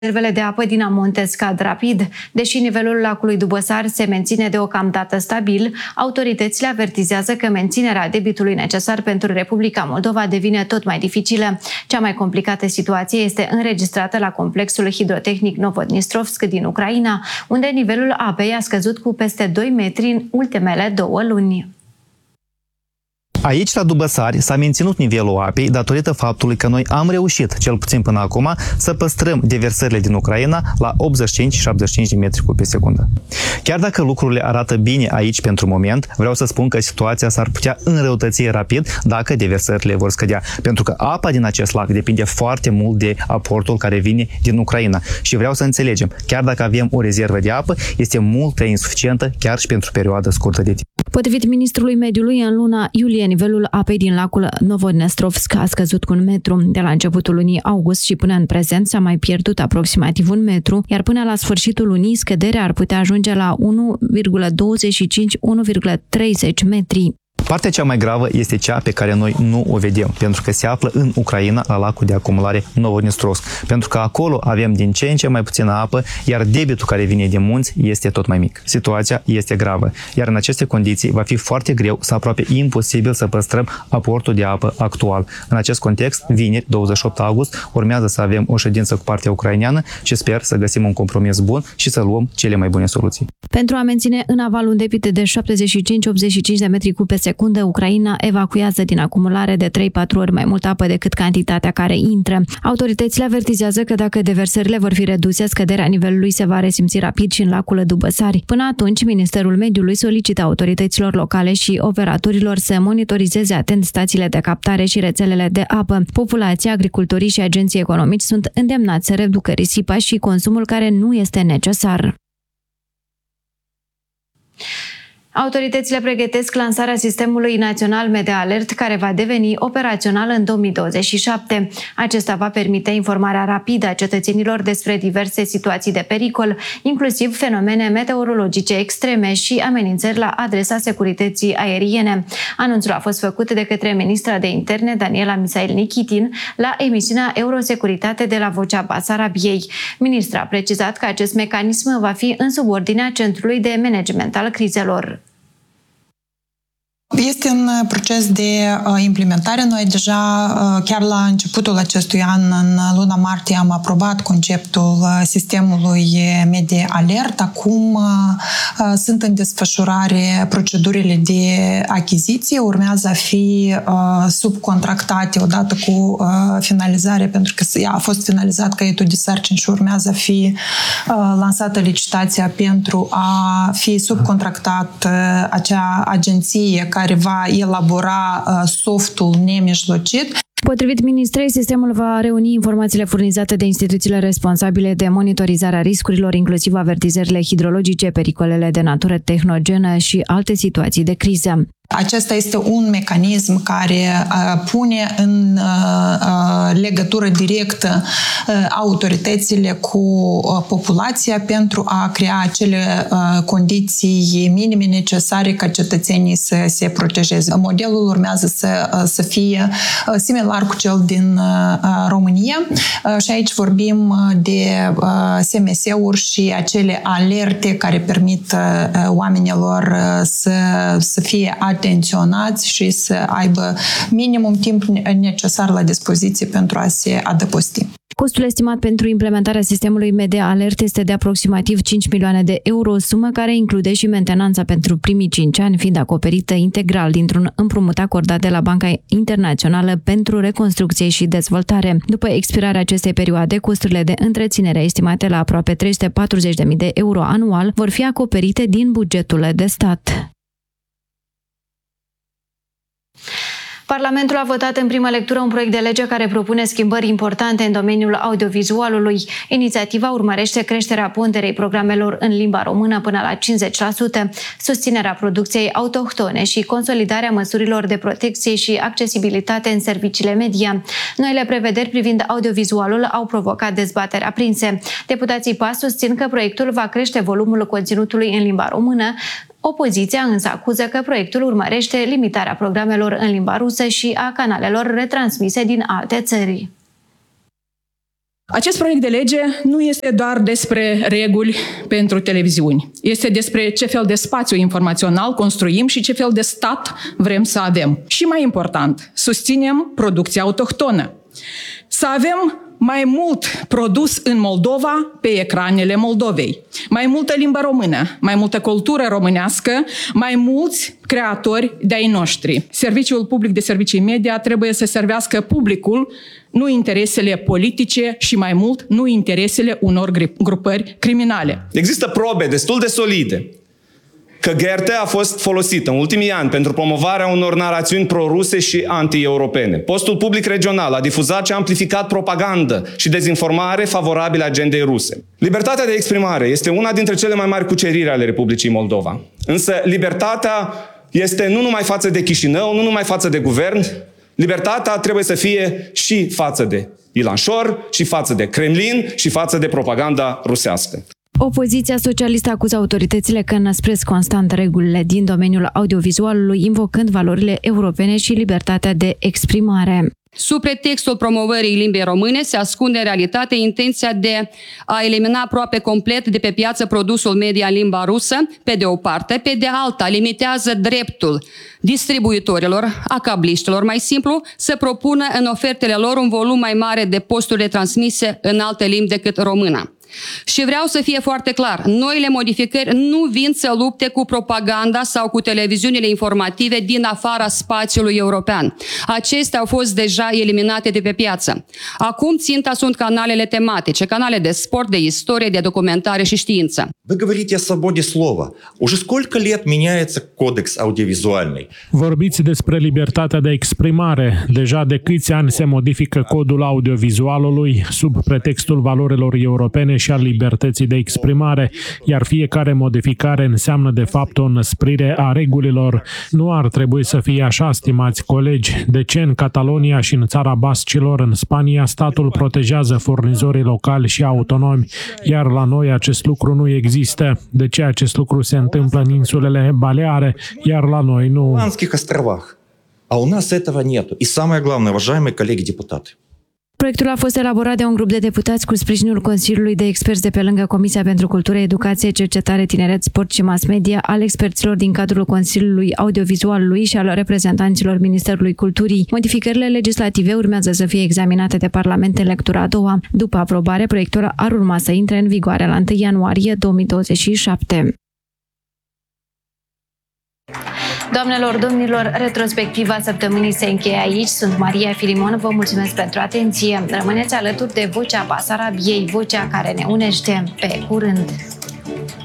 Rezervele de apă din amonte scad rapid. Deși nivelul lacului Dubăsar se menține deocamdată stabil, autoritățile avertizează că menținerea debitului necesar pentru Republica Moldova devine tot mai dificilă. Cea mai complicată situație este înregistrată la complexul hidrotehnic Novodnistrovsk din Ucraina, unde nivelul apei a scăzut cu peste 2 metri în ultimele 2 luni. Aici, la Dubăsari, s-a menținut nivelul apei datorită faptului că noi am reușit, cel puțin până acum, să păstrăm deversările din Ucraina la 85-75 de metri cub pe secundă. Chiar dacă lucrurile arată bine aici pentru moment, vreau să spun că situația s-ar putea înrăutăți rapid dacă deversările vor scădea, pentru că apa din acest lac depinde foarte mult de aportul care vine din Ucraina. Și vreau să înțelegem, chiar dacă avem o rezervă de apă, este mult prea insuficientă chiar și pentru perioadă scurtă de timp. Potrivit ministrului mediului, în luna iulie, nivelul apei din lacul Novodnestrovsk a scăzut cu 1 metru. De la începutul lunii august și până în prezent s-a mai pierdut aproximativ 1 metru, iar până la sfârșitul lunii scăderea ar putea ajunge la 1,25-1,30 metri. Partea cea mai gravă este cea pe care noi nu o vedem, pentru că se află în Ucraina, la lacul de acumulare Novodnestrovsk, pentru că acolo avem din ce în ce mai puțină apă, iar debitul care vine din munți este tot mai mic. Situația este gravă, iar în aceste condiții va fi foarte greu sau aproape imposibil să păstrăm aportul de apă actual. În acest context, vineri, 28 august, urmează să avem o ședință cu partea ucraineană și sper să găsim un compromis bun și să luăm cele mai bune soluții. Pentru a menține în aval un debit de 75-85 de metri cub pe secundă, Ucraina evacuează din acumulare de 3-4 ori mai multă apă decât cantitatea care intră. Autoritățile avertizează că dacă deversările vor fi reduse, scăderea nivelului se va resimți rapid și în lacul Dubăsari. Până atunci, Ministerul Mediului solicită autorităților locale și operatorilor să monitorizeze atent stațiile de captare și rețelele de apă. Populația, agricultorii și agenții economici sunt îndemnați să reducă risipa și consumul care nu este necesar. Autoritățile pregătesc lansarea Sistemului Național Media Alert, care va deveni operațional în 2027. Acesta va permite informarea rapidă a cetățenilor despre diverse situații de pericol, inclusiv fenomene meteorologice extreme și amenințări la adresa securității aeriene. Anunțul a fost făcut de către ministra de interne, Daniela Misail Nichitin, la emisiunea Eurosecuritate de la Vocea Basarabiei. Ministra a precizat că acest mecanism va fi în subordinea Centrului de Management al Crizelor. Este în proces de implementare. Noi deja, chiar la începutul acestui an, în luna martie, am aprobat conceptul sistemului Media Alert. Acum sunt în desfășurare procedurile de achiziție. Urmează a fi subcontractate odată cu finalizare, pentru că a fost finalizat caietul de sarcini și urmează a fi lansată licitația pentru a fi subcontractat acea agenție care va elabora softul nemijlocit. Potrivit ministrei, sistemul va reuni informațiile furnizate de instituțiile responsabile de monitorizarea riscurilor, inclusiv avertizările hidrologice, pericolele de natură tehnogenă și alte situații de criză. Acesta este un mecanism care pune în legătură directă autoritățile cu populația pentru a crea acele condiții minime necesare ca cetățenii să se protejeze. Modelul urmează să fie similar cu cel din România și aici vorbim de SMS-uri și acele alerte care permit oamenilor să fie atenționați și să aibă minimum timp necesar la dispoziție pentru a se adăposti. Costul estimat pentru implementarea sistemului Media Alert este de aproximativ 5 milioane de euro, sumă care include și mentenanța pentru primii 5 ani, fiind acoperită integral dintr-un împrumut acordat de la Banca Internațională pentru Reconstrucție și Dezvoltare. După expirarea acestei perioade, costurile de întreținere estimate la aproape 340.000 de euro anual vor fi acoperite din bugetul de stat. Parlamentul a votat în primă lectură un proiect de lege care propune schimbări importante în domeniul audiovizualului. Inițiativa urmărește creșterea ponderei programelor în limba română până la 50%, susținerea producției autohtone și consolidarea măsurilor de protecție și accesibilitate în serviciile media. Noile prevederi privind audiovizualul au provocat dezbateri aprinse. Deputații PAS susțin că proiectul va crește volumul conținutului în limba română. Opoziția însă acuză că proiectul urmărește limitarea programelor în limba rusă și a canalelor retransmise din alte țări. Acest proiect de lege nu este doar despre reguli pentru televiziuni. Este despre ce fel de spațiu informațional construim și ce fel de stat vrem să avem. Și mai important, susținem producția autohtonă. Să avem mai mult produs în Moldova pe ecranele Moldovei. Mai multă limbă română, mai multă cultură românească, mai mulți creatori de-ai noștri. Serviciul public de servicii media trebuie să servească publicul, nu interesele politice și mai mult, nu interesele unor grupări criminale. Există probe destul de solide că GRT a fost folosită în ultimii ani pentru promovarea unor narațiuni proruse și anti-europene. Postul public regional a difuzat și a amplificat propagandă și dezinformare favorabile agendei ruse. Libertatea de exprimare este una dintre cele mai mari cuceriri ale Republicii Moldova. Însă libertatea este nu numai față de Chișinău, nu numai față de guvern, libertatea trebuie să fie și față de Ilanșor, și față de Kremlin, și față de propaganda rusească. Opoziția socialistă acuză autoritățile că înăspresc constant regulile din domeniul audiovizualului, invocând valorile europene și libertatea de exprimare. Sub pretextul promovării limbii române se ascunde în realitate intenția de a elimina aproape complet de pe piață produsul media în limba rusă, pe de o parte, pe de alta limitează dreptul distribuitorilor, a cabliștilor, mai simplu, să propună în ofertele lor un volum mai mare de posturi transmise în alte limbi decât româna. Și vreau să fie foarte clar, noile modificări nu vin să lupte cu propaganda sau cu televiziunile informative din afara spațiului european. Acestea au fost deja eliminate de pe piață. Acum ținta sunt canalele tematice, canale de sport, de istorie, de documentare și știință. Вы говорите о свободе слова. Уже сколько лет меняется кодекс аудиовизуальный? Vorbiți despre libertatea de exprimare. Deja de câți ani se modifică codul audiovizualului sub pretextul valorilor europene și a libertății de exprimare, iar fiecare modificare înseamnă de fapt o înăsprire a regulilor. Nu ar trebui să fie așa, stimați colegi. De ce în Catalonia și în țara Bascilor, în Spania, statul protejează furnizorii locali și autonomi, iar la noi acest lucru nu există? De ce acest lucru se întâmplă în insulele Baleare, iar la noi nu? На Кайманских островах. А у нас этого нету. И самое главное, уважаемые коллеги-депутаты. Proiectul a fost elaborat de un grup de deputați cu sprijinul Consiliului de Experți de pe lângă Comisia pentru Cultură, Educație, Cercetare, Tineret, Sport și Mass Media, al experților din cadrul Consiliului Audiovizualului și al reprezentanților Ministerului Culturii. Modificările legislative urmează să fie examinate de Parlament în lectura a doua. După aprobare, proiectul ar urma să intre în vigoare la 1 ianuarie 2027. Doamnelor, domnilor, retrospectiva săptămânii se încheie aici. Sunt Maria Filimon, vă mulțumesc pentru atenție. Rămâneți alături de Vocea Basarabiei, vocea care ne unește. Pe curând!